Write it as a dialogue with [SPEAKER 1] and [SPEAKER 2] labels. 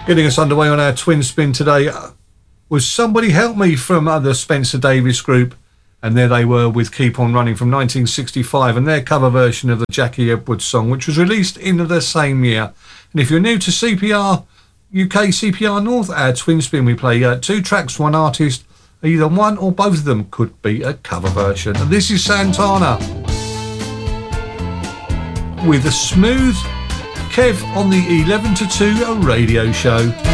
[SPEAKER 1] Getting us underway on our twin spin today was Somebody Help Me from the Spencer Davis Group, and there they were with Keep On Running from 1965 and their cover version of the Jackie Edwards song, which was released in the same year. And if you're new to CPR UK, CPR North, our twin spin, we play 2 tracks, 1 artist. Either one or both of them could be a cover version. And this is Santana with a smooth Kev on the 11 to 2 radio show.